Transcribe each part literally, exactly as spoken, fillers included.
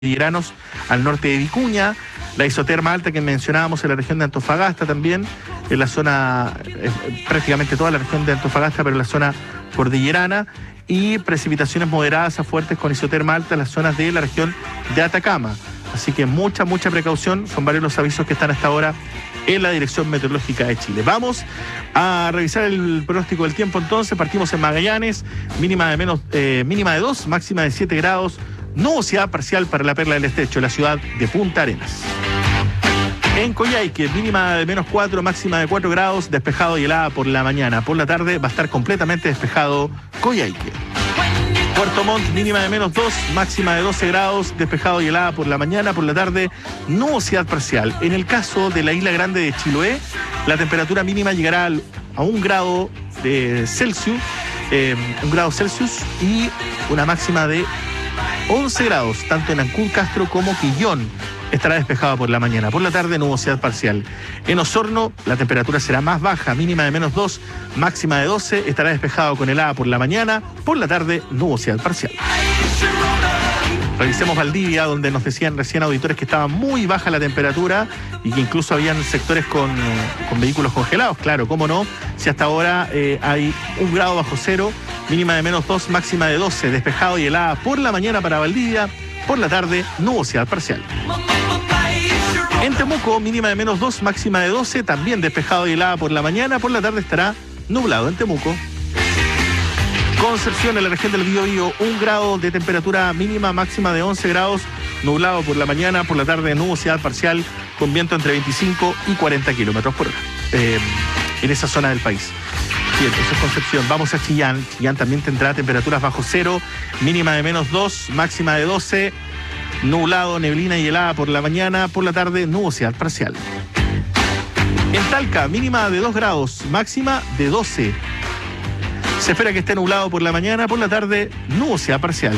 cordilleranos al norte de Vicuña, la isoterma alta que mencionábamos en la región de Antofagasta también, en la zona, eh, prácticamente toda la región de Antofagasta, pero en la zona cordillerana, y precipitaciones moderadas a fuertes con isoterma alta en las zonas de la región de Atacama. Así que mucha, mucha precaución, son varios los avisos que están hasta ahora en la Dirección Meteorológica de Chile. Vamos a revisar el pronóstico del tiempo entonces. Partimos en Magallanes, mínima de menos, eh, mínima de dos, máxima de siete grados, nubosidad parcial para la Perla del Estrecho, la ciudad de Punta Arenas. En Coyhaique, mínima de menos cuatro, máxima de cuatro grados, despejado y helada por la mañana. Por la tarde va a estar completamente despejado Coyhaique. Puerto Montt, mínima de menos dos, máxima de doce grados, despejado y helada por la mañana. Por la tarde, nubosidad parcial. En el caso de la isla grande de Chiloé, la temperatura mínima llegará al, a un grado de Celsius, eh, un grado Celsius y una máxima de once grados, tanto en Ancud, Castro como Quillón. Estará despejado por la mañana. Por la tarde, nubosidad parcial. En Osorno, la temperatura será más baja, mínima de menos dos, máxima de doce. Estará despejado con helada por la mañana. Por la tarde, nubosidad parcial. Revisemos Valdivia, donde nos decían recién auditores que estaba muy baja la temperatura y que incluso habían sectores con, con vehículos congelados. Claro, cómo no, si hasta ahora eh, hay un grado bajo cero, mínima de menos dos, máxima de doce. Despejado y helada por la mañana para Valdivia. Por la tarde, nubosidad parcial. En Temuco, mínima de menos dos, máxima de doce, también despejado y helada por la mañana. Por la tarde estará nublado en Temuco. Concepción, en la región del Biobío, un grado de temperatura mínima, máxima de once grados, nublado por la mañana. Por la tarde, nubosidad parcial con viento entre veinticinco y cuarenta kilómetros por hora eh, en esa zona del país. Bien, eso es Concepción. Vamos a Chillán. Chillán también tendrá temperaturas bajo cero, mínima de menos dos, máxima de doce, nublado, neblina y helada por la mañana. Por la tarde, nubosidad parcial. En Talca, mínima de dos grados, máxima de doce. Se espera que esté nublado por la mañana. Por la tarde, nubosidad parcial.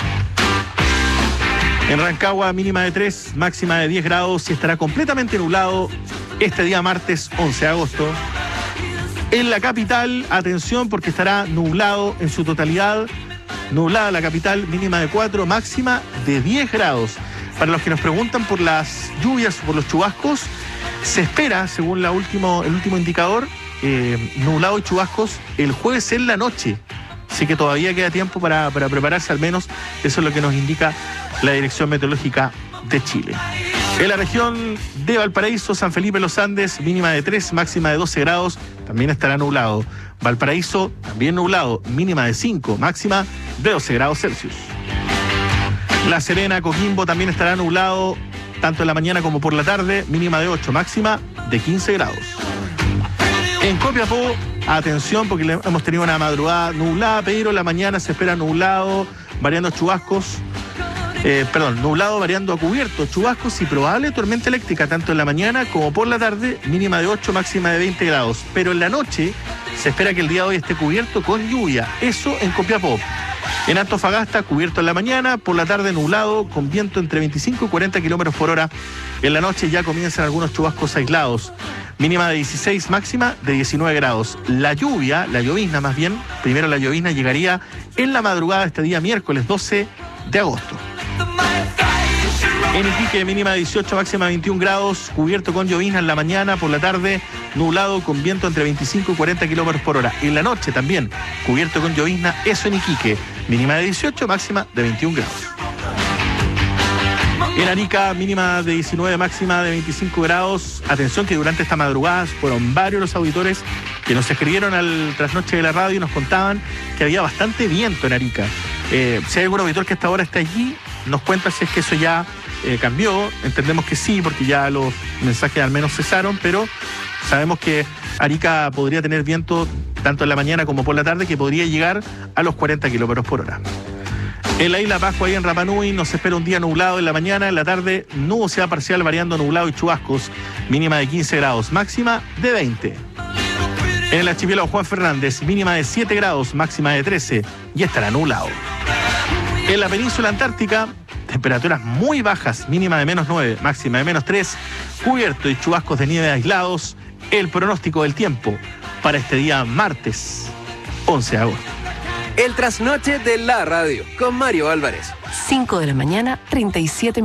En Rancagua, mínima de tres, máxima de diez grados y estará completamente nublado este día martes once de agosto. En la capital, atención porque estará nublado en su totalidad. Nublada la capital, mínima de cuatro, máxima de diez grados. Para los que nos preguntan por las lluvias o por los chubascos, se espera, según la último, el último indicador, eh, nublado y chubascos el jueves en la noche. Así que todavía queda tiempo para, para prepararse, al menos eso es lo que nos indica la Dirección Meteorológica de Chile. En la región de Valparaíso, San Felipe Los Andes, mínima de tres, máxima de doce grados, también estará nublado. Valparaíso, también nublado, mínima de cinco, máxima de doce grados Celsius. La Serena, Coquimbo, también estará nublado, tanto en la mañana como por la tarde, mínima de ocho, máxima de quince grados. En Copiapó, atención, porque hemos tenido una madrugada nublada, pero la mañana se espera nublado, variando chubascos. Eh, perdón, nublado variando a cubierto, chubascos y probable tormenta eléctrica, tanto en la mañana como por la tarde, mínima de ocho, máxima de veinte grados. Pero en la noche se espera que el día de hoy esté cubierto con lluvia, eso en Copiapó. En Antofagasta, cubierto en la mañana, por la tarde nublado, con viento entre veinticinco y cuarenta kilómetros por hora. En la noche ya comienzan algunos chubascos aislados, mínima de dieciséis, máxima de diecinueve grados. La lluvia, la llovizna más bien, primero la llovizna llegaría en la madrugada de este día miércoles doce de agosto. En Iquique, mínima de dieciocho, máxima de veintiún grados, cubierto con llovizna en la mañana, por la tarde nublado con viento entre veinticinco y cuarenta kilómetros por hora. En la noche también, cubierto con llovizna, eso en Iquique, mínima de dieciocho, máxima de veintiún grados. En Arica, mínima de diecinueve, máxima de veinticinco grados. Atención que durante esta madrugada fueron varios los auditores que nos escribieron al trasnoche de la radio y nos contaban que había bastante viento en Arica. Eh, si hay algún auditor que hasta ahora está allí, nos cuenta si es que eso ya eh, cambió. Entendemos que sí, porque ya los mensajes al menos cesaron, pero sabemos que Arica podría tener viento tanto en la mañana como por la tarde, que podría llegar a los cuarenta kilómetros por hora. En la isla Pascua, ahí en Rapa Nui, nos espera un día nublado en la mañana, en la tarde nubosidad parcial variando nublado y chubascos, mínima de quince grados, máxima de veinte. En el archipiélago Juan Fernández, mínima de siete grados, máxima de trece, y estará nublado. En la península antártica, temperaturas muy bajas, mínima de menos nueve, máxima de menos tres, cubierto y chubascos de nieve aislados. El pronóstico del tiempo para este día martes once de agosto. El trasnoche de la radio con Mario Álvarez. cinco de la mañana, treinta y siete